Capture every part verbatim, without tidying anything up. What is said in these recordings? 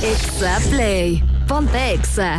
Exa Play. Ponte Exa.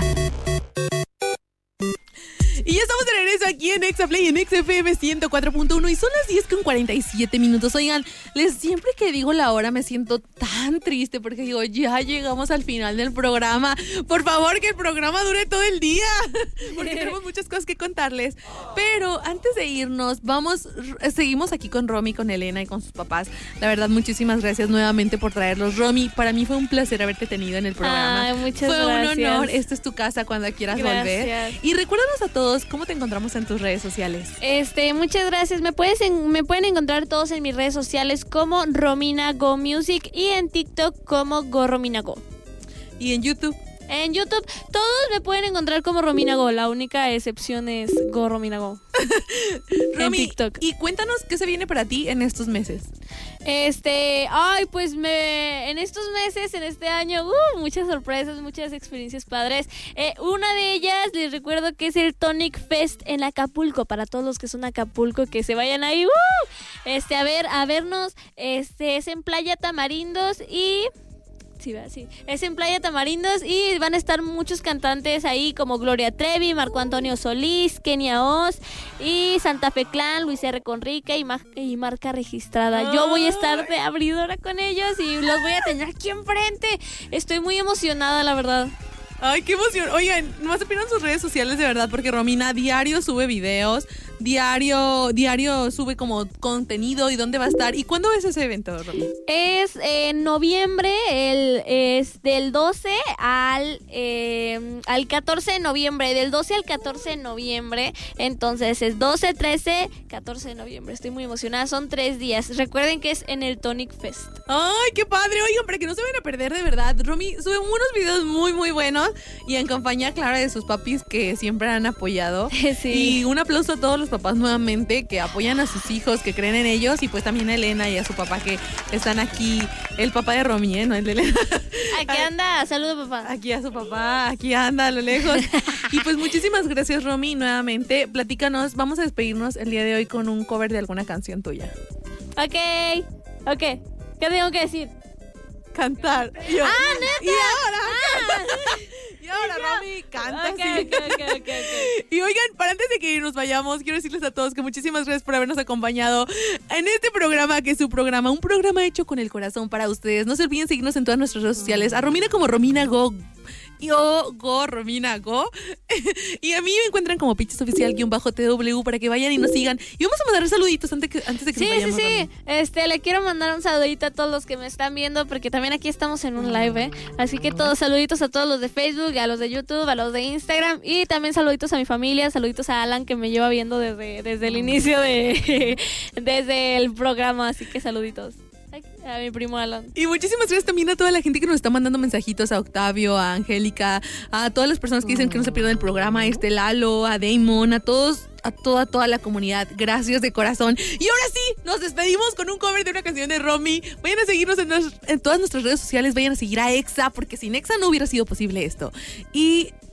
Y ya estamos de regreso aquí en Exa Play, en Exa F M ciento cuatro punto uno y son las diez con cuarenta y siete minutos. Oigan, les siempre que digo la hora me siento tan triste porque digo, ya llegamos al final del programa. Por favor, que el programa dure todo el día, porque tenemos muchas cosas que contarles. Pero antes de irnos, vamos, seguimos aquí con Romy, con Elena y con sus papás. La verdad, muchísimas gracias nuevamente por traerlos. Romy, para mí fue un placer haberte tenido en el programa. Ay, muchas fue gracias. un honor. Esta es tu casa cuando quieras Gracias. volver. Y recuérdanos a todos cómo te encontramos en tus redes sociales. Este, muchas gracias. Me puedes en, me pueden encontrar todos en mis redes sociales como Romina Go Music y en TikTok como Go Romina Go. Y en YouTube. En YouTube todos me pueden encontrar como Romina Go. La única excepción es Go Romina Go. Romy, en TikTok. Y cuéntanos qué se viene para ti en estos meses. Este, ay, pues me en estos meses, en este año, uh, muchas sorpresas, muchas experiencias padres. Eh, una de ellas, les recuerdo que es el Tonic Fest en Acapulco. Para todos los que son Acapulco, que se vayan ahí, uh, este, a ver, a vernos. Este, es en Playa Tamarindos y... Sí, sí, es en Playa Tamarindos y van a estar muchos cantantes ahí como Gloria Trevi, Marco Antonio Solís, Kenia Oz y Santa Fe Clan, Luis R. Conrique y, ma- y Marca Registrada. Yo voy a estar de abridora con ellos y los voy a tener aquí enfrente. Estoy muy emocionada, la verdad. Ay, qué emoción. Oigan, nomás opinan sus redes sociales de verdad, porque Romina diario sube videos, diario, diario sube como contenido y dónde va a estar. ¿Y cuándo es ese evento, Romina? Es en noviembre, el, es del doce al, eh, al catorce de noviembre, del doce al catorce de noviembre, entonces es doce, trece, catorce de noviembre, estoy muy emocionada, son tres días, recuerden que es en el Tonic Fest. Ay, qué padre. Oigan, para que no se vayan a perder de verdad, Romy sube unos videos muy, muy buenos y en compañía, claro, de sus papis que siempre han apoyado. Sí. Y un aplauso a todos los papás nuevamente que apoyan a sus hijos, que creen en ellos, y pues también a Elena y a su papá que están aquí, el papá de Romy, ¿eh? No el de Elena. Aquí anda, saludos papá. Aquí a su papá, aquí anda a lo lejos. Y pues muchísimas gracias, Romy, nuevamente. Platícanos, vamos a despedirnos el día de hoy con un cover de alguna canción tuya. Ok, ok, ¿qué tengo que decir? Cantar. Y yo, ¡Ah, neta! Y ahora, Ah. y ahora Romy, canta. Ok, sí. ok, ok, ok, ok. Y oigan, para antes de que nos vayamos, quiero decirles a todos que muchísimas gracias por habernos acompañado en este programa, que es su programa, un programa hecho con el corazón para ustedes. No se olviden seguirnos en todas nuestras redes sociales, a Romina como Romina Go, yo, Go, Romina Go. Y a mí me encuentran como Piches Oficial guión bajo T W para que vayan y nos sigan. Y vamos a mandar saluditos antes, que, antes de que Sí, nos vayamos. sí, sí. Romy. Este, le quiero mandar un saludito a todos los que me están viendo, porque también aquí estamos en un live, ¿eh? Así que todos saluditos a todos los de Facebook, a los de YouTube, a los de Instagram y también saluditos a mi familia, saluditos a Alan que me lleva viendo desde, desde el inicio de desde el programa, así que saluditos. A mi primo Alan. Y muchísimas gracias también a toda la gente que nos está mandando mensajitos, a Octavio, a Angélica, a todas las personas que dicen que no se pierdan el programa, a este Lalo, a Damon, a todos, a toda, toda la comunidad. Gracias de corazón. Y ahora sí, nos despedimos con un cover de una canción de Romy. Vayan a seguirnos en, nos, en todas nuestras redes sociales, vayan a seguir a Exa, porque sin Exa no hubiera sido posible esto. Y